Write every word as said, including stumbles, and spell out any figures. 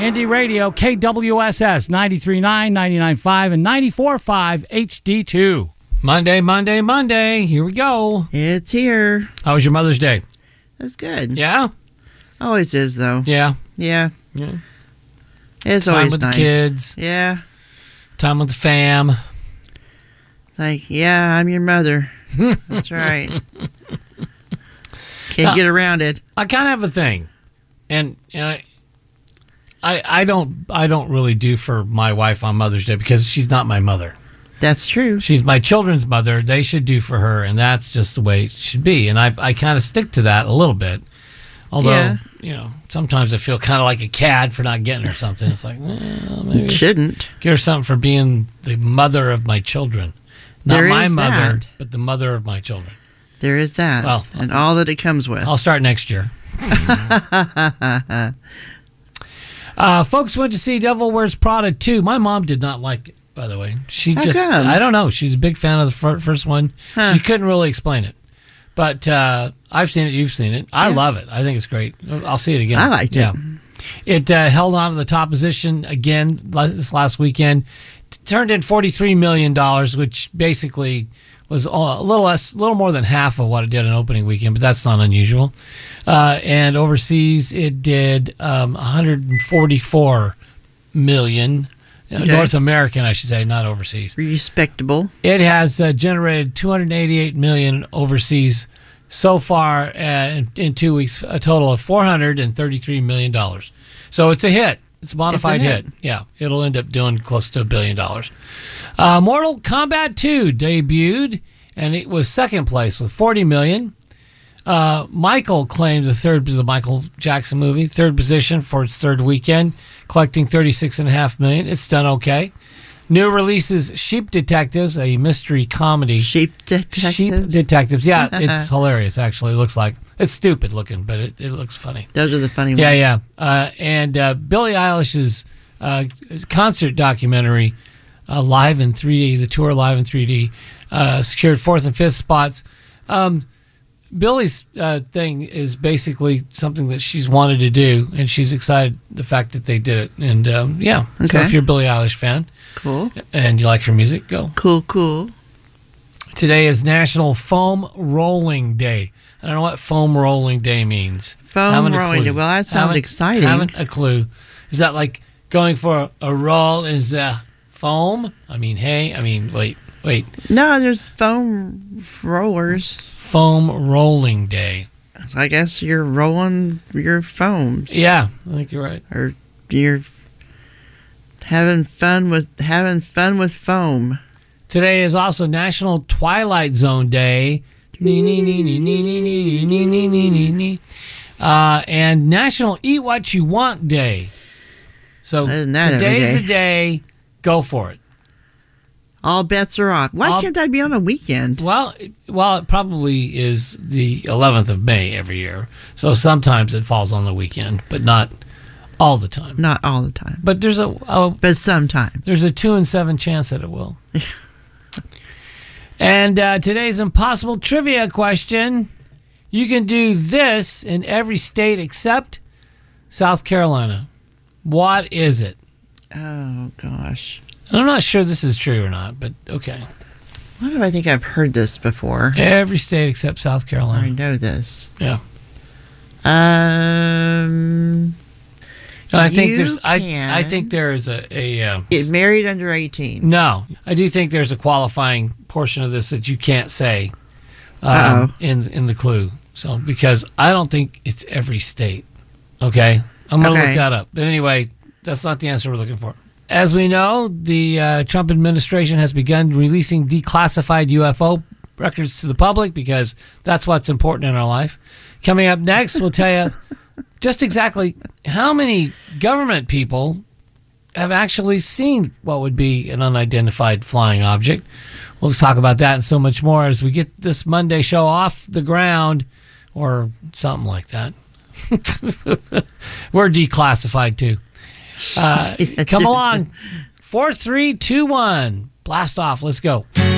Indie Radio, K W S S, ninety-three point nine, ninety-nine point five, and ninety-four point five H D two. Monday, Monday, Monday. Here we go. It's here. How was your Mother's Day? That's good. Yeah? Always is, though. Yeah. Yeah. Yeah. It's Time always with nice. the kids. Yeah. Time with the fam. It's like, yeah, I'm your mother. That's right. Can't Now, get around it. I kind of have a thing, and and I, I I don't I don't really do for my wife on Mother's Day because she's not my mother. That's true. She's my children's mother. They should do for her, and that's just the way it should be. And I I kind of stick to that a little bit. Although, Yeah. you know, sometimes I feel kind of like a cad for not getting her something. It's like, well, maybe I should Shouldn't. get her something for being the mother of my children. Not There my is mother, that. but the mother of my children. There is that. Well, and all that it comes with. I'll start next year. uh, folks went to see Devil Wears Prada two. My mom did not like it, by the way. She How just, come? I don't know. She's a big fan of the fir- first one. Huh. She couldn't really explain it. But uh, I've seen it. You've seen it. I Yeah. love it. I think it's great. I'll see it again. I liked it. Yeah. It uh, held on to the top position again la- this last weekend. T- turned in forty-three million dollars, which basically was a little less, a little more than half of what it did in opening weekend, but that's not unusual. Uh, and overseas, it did um, one hundred forty-four million. Okay. North American, I should say, not overseas. Respectable. It has uh, generated two hundred eighty-eight million overseas so far uh, in, in two weeks, a total of four hundred thirty-three million dollars. So it's a hit. It's a bona It's a fide hit. hit. Yeah, it'll end up doing close to a billion dollars. Uh, Mortal Kombat two debuted, and it was second place with forty million. Uh, Michael claimed the third, the Michael Jackson movie, third position for its third weekend, collecting thirty-six point five million. It's done okay. New releases Sheep Detectives, a mystery comedy. Sheep detectives. Sheep Detectives. Yeah, it's hilarious, actually. It looks like it's stupid looking, but it, it looks funny. Those are the funny ones. Yeah, yeah. Uh, and uh, Billie Eilish's uh, concert documentary, uh, live in three D, the tour live in three D, uh, secured fourth and fifth spots. Um, Billie's uh, thing is basically something that she's wanted to do, and she's excited the fact that they did it. And um, yeah, so Okay. if you're a Billie Eilish fan Cool. and you like her music, go. Cool, cool. Today is National Foam Rolling Day. I don't know what foam rolling day means. Foam Haven't a rolling clue. day. Well, that sounds Haven't- exciting. Haven't a clue. Is that like going for a roll is uh, foam? I mean, hey, I mean, wait, wait. No, there's foam rollers. Foam Rolling Day. I guess you're rolling your foams. Yeah, I think you're right. Or you're having fun with having fun with foam. Today is also National Twilight Zone Day. Nee, nee, nee, nee, nee, nee, nee, nee, nee, nee, nee, nee. Uh, and National Eat What You Want Day. So Isn't that every today's day? the day. Go for it. All bets are off. Why All- can't that be on a weekend? Well, it- well, it probably is the eleventh of May every year. So sometimes it falls on the weekend, but not all the time. Not all the time, But there's a, a but sometimes. there's a two in seven chance that it will. And uh, today's impossible trivia question: you can do this in every state except South Carolina. What is it? Oh gosh, I'm not sure this is true or not, but okay. why do I think I've heard this before? Every state except South I Carolina. know this. Yeah. Um, And I think You there's I I can- think there is a a uh, get married under eighteen. no. I do think there's a qualifying portion of this that you can't say Uh-oh. um, in in the clue. So because I don't think it's every state. Okay, I'm gonna Okay. look that up. But anyway, that's not the answer we're looking for. As we know, the uh, Trump administration has begun releasing declassified U F O records to the public because that's what's important in our life. Coming up next, we'll tell you just exactly how many government people have actually seen what would be an unidentified flying object. We'll talk about that and so much more as we get this Monday show off the ground or something like that. We're declassified too. Uh, come along. Four, three, two, one. Blast off. Let's go.